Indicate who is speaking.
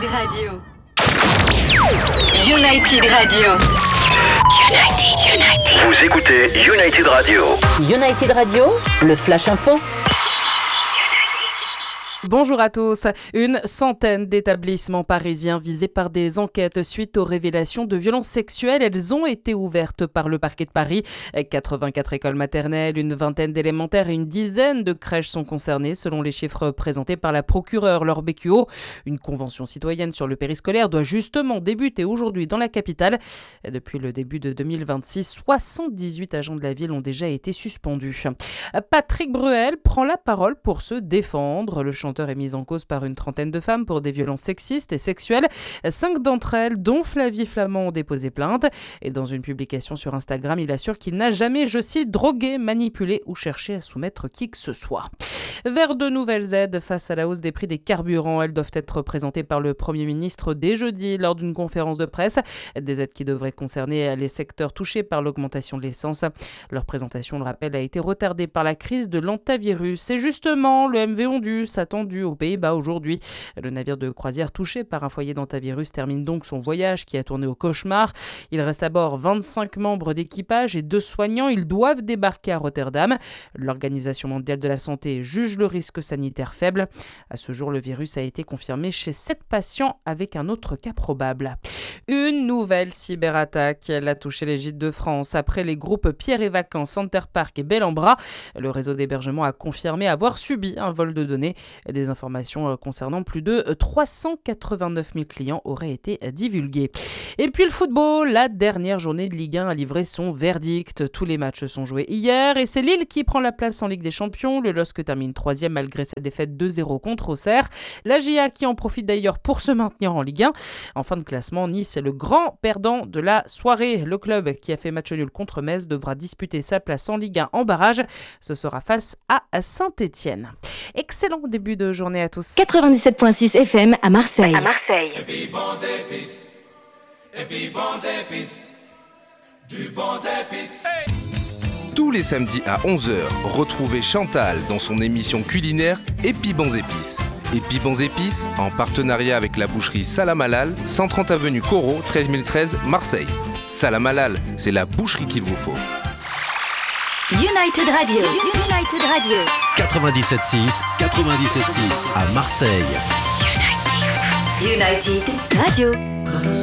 Speaker 1: Radio. United Radio. United.
Speaker 2: Vous écoutez United Radio.
Speaker 3: United Radio, le Flash Info.
Speaker 4: Bonjour à tous. Une centaine d'établissements parisiens visés par des enquêtes suite aux révélations de violences sexuelles. Elles ont été ouvertes par le parquet de Paris. 84 écoles maternelles, une vingtaine d'élémentaires et une dizaine de crèches sont concernées, selon les chiffres présentés par la procureure Laure Beccuot. Une convention citoyenne sur le périscolaire doit justement débuter aujourd'hui dans la capitale. Depuis le début de 2026, 78 agents de la ville ont déjà été suspendus. Patrick Bruel prend la parole pour se défendre. Le chanteur est mis en cause par une trentaine de femmes pour des violences sexistes et sexuelles. 5 d'entre elles, dont Flavie Flament, ont déposé plainte. Et dans une publication sur Instagram, il assure qu'il n'a jamais, je cite, drogué, manipulé ou cherché à soumettre qui que ce soit. Vers de nouvelles aides face à la hausse des prix des carburants. Elles doivent être présentées par le Premier ministre dès jeudi lors d'une conférence de presse. Des aides qui devraient concerner les secteurs touchés par l'augmentation de l'essence. Leur présentation, on le rappelle, a été retardée par la crise de l'hantavirus. C'est justement le MV Ondus attendu aux Pays-Bas aujourd'hui. Le navire de croisière touché par un foyer d'hantavirus termine donc son voyage qui a tourné au cauchemar. Il reste à bord 25 membres d'équipage et 2 soignants. Ils doivent débarquer à Rotterdam. L'Organisation mondiale de la santé juge le risque sanitaire faible. À ce jour, le virus a été confirmé chez 7 patients avec un autre cas probable. Une nouvelle cyberattaque. Elle a touché les gîtes de France. Après les groupes Pierre et Vacances, Center Park et Bel en Bras, le réseau d'hébergement a confirmé avoir subi un vol de données. Des informations concernant plus de 389 000 clients auraient été divulguées. Et puis le football, la dernière journée de Ligue 1 a livré son verdict. Tous les matchs sont joués hier et c'est Lille qui prend la place en Ligue des Champions. Le LOSC termine 3e malgré sa défaite 2-0 contre Auxerre. La GIA qui en profite d'ailleurs pour se maintenir en Ligue 1. En fin de classement, Nice est le grand perdant de la soirée. Le club qui a fait match nul contre Metz devra disputer sa place en Ligue 1 en barrage. Ce sera face à Saint-Étienne. Excellent début de journée à tous.
Speaker 1: 97.6 FM à Marseille.
Speaker 5: Et puis bons épices, du bons épices.
Speaker 6: Tous les samedis à 11h, retrouvez Chantal dans son émission culinaire Épi Bons Épices. Épi Bons Épices, en partenariat avec la boucherie Salam Halal, 130 avenue Corot, 13 013, Marseille. Salam Halal, c'est la boucherie qu'il vous faut.
Speaker 1: United Radio.
Speaker 7: 97.6 à Marseille.
Speaker 1: United Radio.